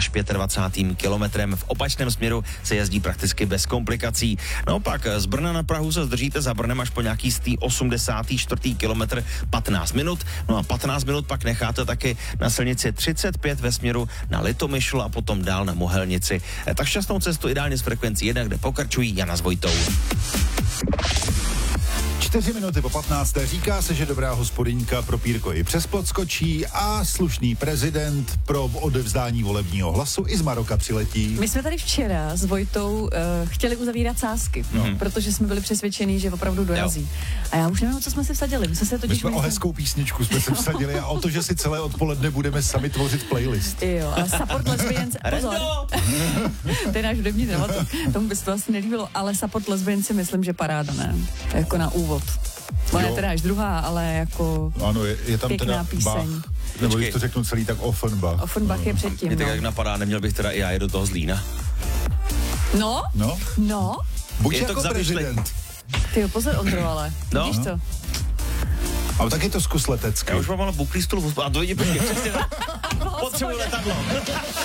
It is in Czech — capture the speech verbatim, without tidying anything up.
až dvacátým pátým kilometrem. V opačném směru se jezdí prakticky bez komplikací. Naopak z Brna na Prahu se zdržíte za Brnem až po nějaký stý osmdesátý čtvrtý kilometr patnáct minut. No a patnáct minut pak necháte taky na silnici třicet pět ve směru na Litomyšl a potom dál na Mohelnici. Tak šťastnou cestu ideálně s frekvencí jedna, kde pokračují Jana s Vojtou. Čtyři minuty po patnácté říká se, že dobrá hospodyňka pro pírko i přes plot skočí a slušný prezident pro odevzdání volebního hlasu i z Maroka přiletí. My jsme tady včera s Vojtou uh, chtěli uzavírat sázky, no. protože jsme byli přesvědčení, že opravdu dorazí. Jo. A já už nevím, co jsme si vsadili. My jsme, se My jsme o hezkou písničku jsme se vsadili a o to, že si celé odpoledne budeme sami tvořit playlist. Jo, a Support Lesbians, pozor. To je náš hudební dramatik. Tomu by se to asi nelíbilo, ale Support Lesbians si myslím, že paráda, ne? Jako na úvod. Ona je teda až druhá, ale jako ano, je, je tam pěkná teda píseň. Bach, nebo když to řeknu celý, tak Offenbach. Offenbach no. je předtím, Mě tak no. jak napadá, neměl bych teda i já je do toho Zlína. No? No? No? Buď je jako prezident. Ty jo, pozor, Ondro, ale. No? Vidíš to? Ale tak je to zkus letecky. Já už mám ale buklý stůl a dojde, počkej, přesně. Potřebuji letadlo.